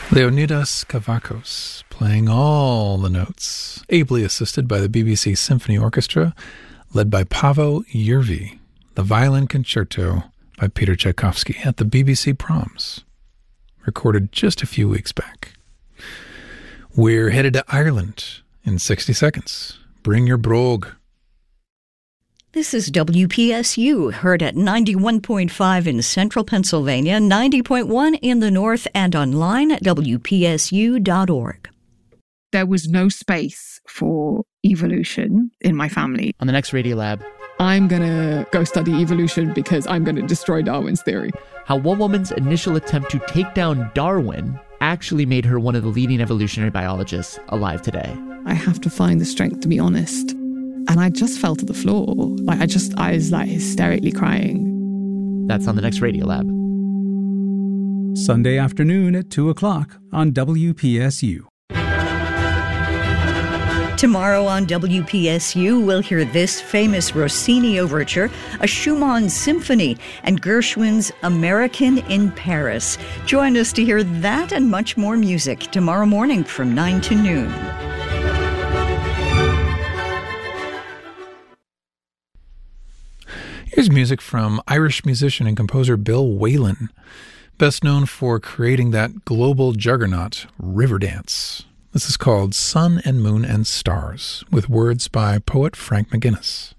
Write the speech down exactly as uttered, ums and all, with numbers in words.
Leonidas Kavakos, playing all the notes, ably assisted by the B B C Symphony Orchestra, led by Paavo Järvi, the violin concerto by Peter Tchaikovsky at the B B C Proms, recorded just a few weeks back. We're headed to Ireland in sixty seconds. Bring your brogue. This is W P S U, heard at ninety-one point five in central Pennsylvania, ninety point one in the north, and online at W P S U dot org. There was no space for evolution in my family. On the next Radiolab, I'm going to go study evolution because I'm going to destroy Darwin's theory. how one woman's initial attempt to take down Darwin actually made her one of the leading evolutionary biologists alive today. I have to find the strength to be honest. And I just fell to the floor. Like, I just, I was like hysterically crying. That's on the next Radiolab. Sunday afternoon at two o'clock on W P S U. Tomorrow on W P S U, we'll hear this famous Rossini overture, a Schumann symphony, and Gershwin's American in Paris. Join us to hear that and much more music tomorrow morning from nine to noon. Here's music from Irish musician and composer Bill Whalen, best known for creating that global juggernaut, Riverdance. This is called Sun and Moon and Stars, with words by poet Frank McGuinness.